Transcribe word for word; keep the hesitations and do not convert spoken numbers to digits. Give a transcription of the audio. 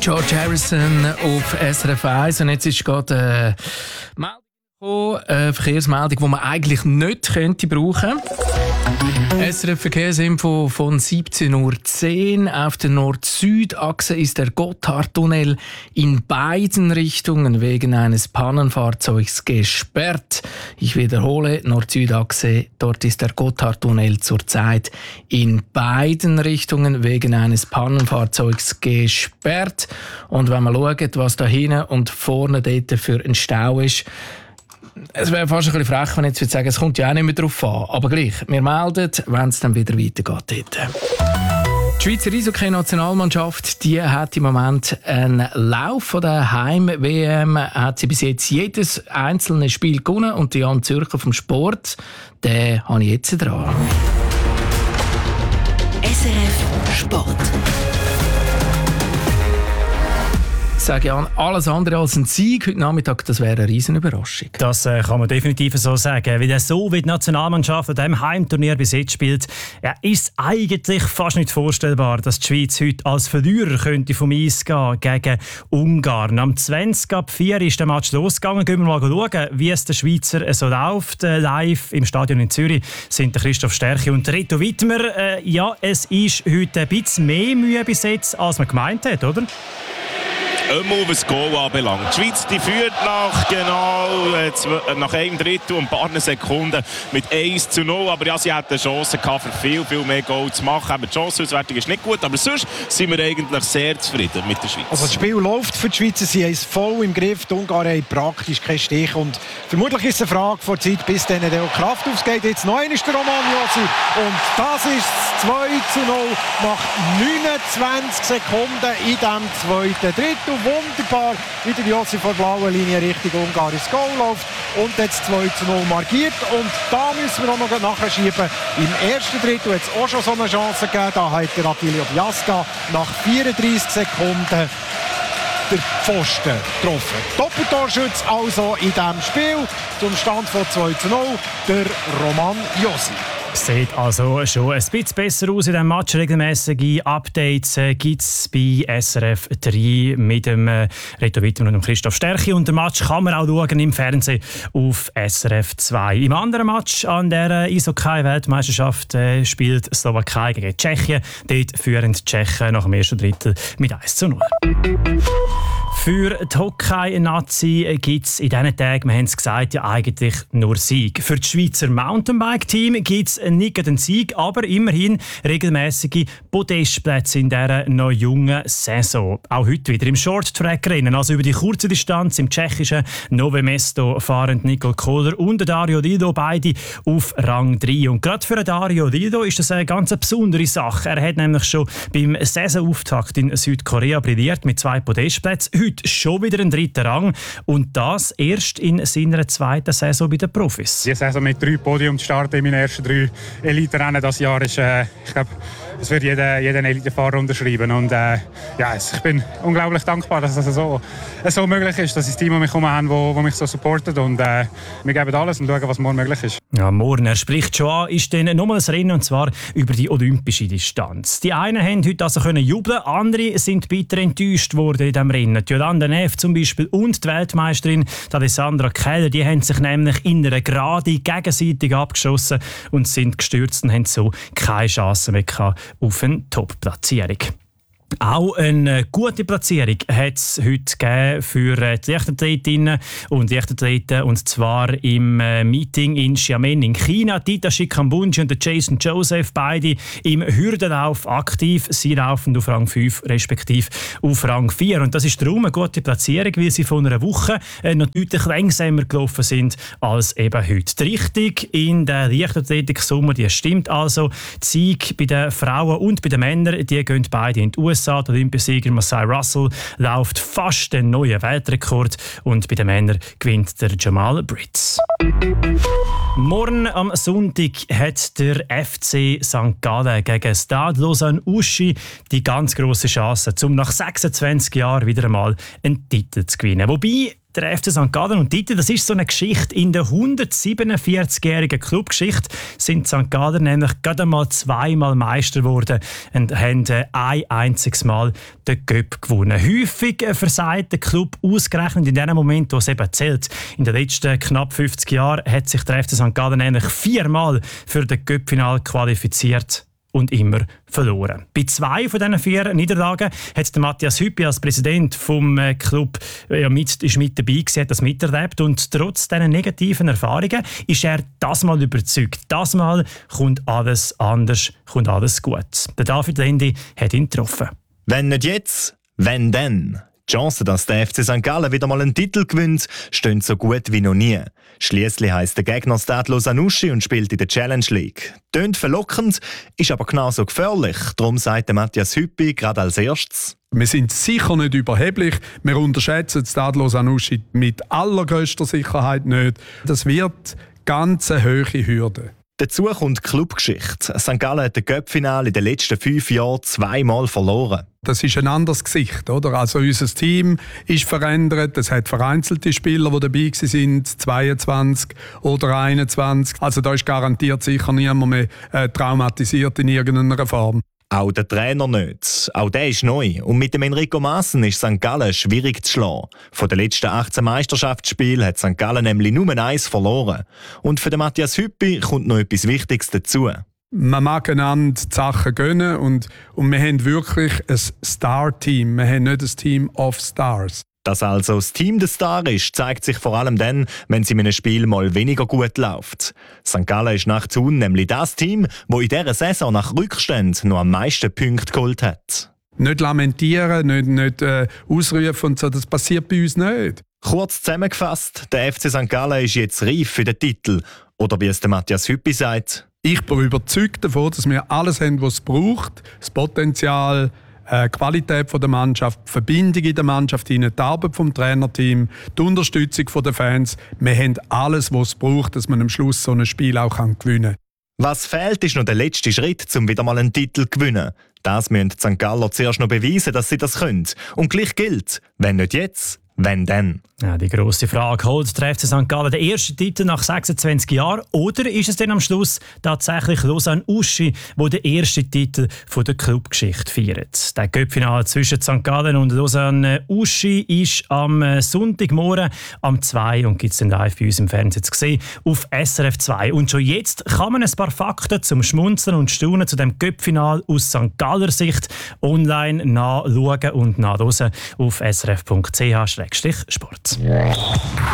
George Harrison auf S R F eins und jetzt ist gerade eine Meldung gekommen, eine Verkehrsmeldung, die man eigentlich nicht könnte brauchen könnte. S R F Verkehrsinfo von siebzehn Uhr zehn. Auf der Nord-Süd-Achse ist der Gotthardtunnel in beiden Richtungen wegen eines Pannenfahrzeugs gesperrt. Ich wiederhole, Nord-Süd-Achse, dort ist der Gotthardtunnel zurzeit in beiden Richtungen wegen eines Pannenfahrzeugs gesperrt. Und wenn man schaut, was da hinten und vorne dort für ein Stau ist, es wäre fast ein bisschen frech, wenn ich jetzt sagen, es kommt ja auch nicht mehr drauf an. Aber gleich, wir melden, wenn es dann wieder weitergeht. Dort. Die Schweizer Eishockey-Nationalmannschaft, die hat im Moment einen Lauf von der Heim-W M. Hat sie bis jetzt jedes einzelne Spiel gewonnen. Und Jan Zürcher vom Sport, den habe ich jetzt dran. S R F Sport. Ich sage Jan, alles andere als ein Sieg heute Nachmittag, das wäre eine riesen Überraschung. Das äh, kann man definitiv so sagen. Weil so wie die Nationalmannschaft an diesem Heimturnier bis jetzt spielt, ja, ist eigentlich fast nicht vorstellbar, dass die Schweiz heute als Verlierer könnte vom Eis gehen gegen Ungarn. Am zwanzig ab vier ist der Match losgegangen. Gehen wir mal schauen, wie es der Schweizer so läuft. Äh, live im Stadion in Zürich sind der Christoph Sterchi und Reto Wittmer. Äh, ja, es ist heute ein bisschen mehr Mühe bis jetzt, als man gemeint hat, oder? Einmal was Goal anbelangt. Die Schweiz die führt nach genau äh, nach einem Drittel und ein paar Sekunden mit eins zu null. Aber ja, sie hatten Chancen gehabt, für viel, viel mehr Goal zu machen. Aber die Chancenauswertung ist nicht gut, aber sonst sind wir eigentlich sehr zufrieden mit der Schweiz. Also das Spiel läuft für die Schweizer, sie haben es voll im Griff. Die Ungarn haben praktisch keinen Stich. Und vermutlich ist es eine Frage vor Zeit, bis dann der Kraft aufgeht. Jetzt noch einmal der Roman Josi. Und das ist das zwei zu null nach neunundzwanzig Sekunden in diesem zweiten Drittel. Wunderbar, wie der Josi vor der blauen Linie Richtung Ungarn ins Goal läuft und jetzt zwei zu null markiert. Und da müssen wir auch noch nachschieben. Im ersten Drittel hat es auch schon so eine Chance gegeben. Da hat der Attilio Biasca nach vierunddreißig Sekunden der Pfosten getroffen. Doppeltorschütze also in diesem Spiel. Zum Stand von zwei zu null der Roman Josi. Sieht also schon ein bisschen besser aus in diesem Match. Regelmäßige Updates äh, gibt es bei S R F drei mit dem äh, Reto Wittmer und dem Christoph Sterchi. Und den Match kann man auch schauen im Fernsehen auf S R F zwei. Im anderen Match an der äh, Eishockey-Weltmeisterschaft äh, spielt Slowakei gegen Tschechien. Dort führen die Tschechen nach dem ersten Drittel mit eins zu null. Für die Hockey-Nazi gibt es in diesen Tagen, wir haben es gesagt, ja eigentlich nur Sieg. Für das Schweizer Mountainbike-Team gibt es nicht einen Sieg, aber immerhin regelmäßige Podestplätze in dieser noch jungen Saison. Auch heute wieder im Short-Track-Rennen, also über die kurze Distanz im tschechischen Nové Mesto fahren Nicole Kohler und Dario Dildo beide auf Rang drei. Und gerade für Dario Dildo ist das eine ganz besondere Sache. Er hat nämlich schon beim Saisonauftakt in Südkorea brilliert mit zwei Podestplätzen. Heute schon wieder ein dritter Rang und das erst in seiner zweiten Saison bei den Profis. Die Saison mit drei Podium zu starten in meinen ersten drei Elite-Rennen dieses Jahr ist, äh, ich glaube, das wird jeder, jeder Elite-Fahrer unterschreiben. Und äh, ja, ich bin unglaublich dankbar, dass es so, so möglich ist, dass ich das Team um mich herum habe, wo, wo mich so supportet. Und äh, wir geben alles und schauen, was morgen möglich ist. Ja, morgen, er spricht schon an, ist dann nochmal ein Rennen, und zwar über die olympische Distanz. Die einen haben heute also können jubeln, andere sind bitter enttäuscht worden in diesem Rennen. Die Jolanda Neff zum Beispiel und die Weltmeisterin die Alessandra Keller, die haben sich nämlich in einer Gerade gegenseitig abgeschossen und sind gestürzt und haben so keine Chance mehr gehabt auf eine Top-Platzierung. Auch eine gute Platzierung hat es heute gegeben für die Leichtathletinnen und Leichtathleten, und zwar im Meeting in Xiamen in China. Tita Shikambunji und Jason Joseph, beide im Hürdenlauf aktiv. Sie laufen auf Rang fünf respektive auf Rang vier. Und das ist darum eine gute Platzierung, weil sie von einer Woche noch deutlich langsamer gelaufen sind als eben heute. Die Richtung in der Leichtathletik-Sommer, die stimmt also. Die Siege bei den Frauen und bei den Männern, die gehen beide in die U S A. Der Olympiasieger Masai Russell läuft fast den neuen Weltrekord und bei den Männern gewinnt der Jamal Brits. Morgen am Sonntag hat der F C Sankt Gallen gegen Stade Lausanne-Ouchy die ganz grosse Chance, um nach sechsundzwanzig Jahren wieder einmal einen Titel zu gewinnen. Wobei Der F C Sankt Gallen und Titel, das ist so eine Geschichte. In der hundertsiebenundvierzigjährigen Clubgeschichte sind Sankt Gallen nämlich gerade mal zweimal Meister geworden und haben ein einziges Mal den Cup gewonnen. Häufig versagt der Club ausgerechnet in dem Moment, wo es eben zählt. In den letzten knapp fünfzig Jahren hat sich der F C Sankt Gallen nämlich viermal für das Cup-Final qualifiziert und immer verloren. Bei zwei von diesen vier Niederlagen hat der Matthias Hüppi als Präsident vom Club ja, mit, ist mit dabei gewesen, hat das miterlebt und trotz dieser negativen Erfahrungen ist er das Mal überzeugt. Das Mal kommt alles anders, kommt alles gut. Der David Lendi hat ihn getroffen. Wenn nicht jetzt, wenn dann? Die Chancen, dass der F C Sankt Gallen wieder mal einen Titel gewinnt, stehen so gut wie noch nie. Schliesslich heisst der Gegner Stade Lausanne-Uschi und spielt in der Challenge League. Tönt verlockend, ist aber genauso gefährlich. Darum sagt Matthias Hüppi gerade als erstes: Wir sind sicher nicht überheblich. Wir unterschätzen Stade Lausanne-Uschi mit allergrößter Sicherheit nicht. Das wird ganz eine hohe Hürde. Dazu kommt die Clubgeschichte. Sankt Gallen hat das Cup-Finale in den letzten fünf Jahren zweimal verloren. Das ist ein anderes Gesicht, oder? Also unser Team ist verändert. Es hat vereinzelte Spieler, die dabei sind, zweiundzwanzig oder einundzwanzig. Also da ist garantiert sicher niemand mehr äh, traumatisiert in irgendeiner Form. Auch der Trainer nicht. Auch der ist neu. Und mit dem Enrico Maassen ist Sankt Gallen schwierig zu schlagen. Von den letzten achtzehn Meisterschaftsspielen hat Sankt Gallen nämlich nur eins verloren. Und für den Matthias Hüppi kommt noch etwas Wichtiges dazu. Man mag einander die Sachen gönnen und, und wir haben wirklich ein Star-Team. Wir haben nicht ein Team of Stars. Dass also das Team der Star ist, zeigt sich vor allem dann, wenn es in einem Spiel mal weniger gut läuft. Sankt Gallen ist nach Thun nämlich das Team, das in dieser Saison nach Rückständen noch am meisten Punkte geholt hat. Nicht lamentieren, nicht, nicht äh, ausrufen und so, das passiert bei uns nicht. Kurz zusammengefasst, der F C Sankt Gallen ist jetzt reif für den Titel. Oder wie es der Matthias Hüppi sagt: Ich bin überzeugt davon, dass wir alles haben, was es braucht. Das Potenzial, die Qualität der Mannschaft, die Verbindung in der Mannschaft, die Arbeit vom Trainerteam, die Unterstützung der Fans. Wir haben alles, was es braucht, dass man am Schluss so ein Spiel auch gewinnen kann. Was fehlt, ist noch der letzte Schritt, um wieder mal einen Titel zu gewinnen. Das müssen die Sankt Galler zuerst noch beweisen, dass sie das können. Und gleich gilt, wenn nicht jetzt, wenn dann? Ja, die grosse Frage: Holt der F C Sankt Gallen den ersten Titel nach sechsundzwanzig Jahren oder ist es dann am Schluss tatsächlich Lausanne-Uschi, der den ersten Titel von der Clubgeschichte feiert? Das Cup-Finale zwischen Sankt Gallen und Lausanne-Uschi ist am Sonntagmorgen am zwei und gibt es dann live bei uns im Fernsehen zu sehen auf S R F zwei. Und schon jetzt kann man ein paar Fakten zum Schmunzeln und Staunen zu dem Cup-Finale aus Sankt Galler Sicht online nachschauen und nachhören auf s r f punkt c h slash sport.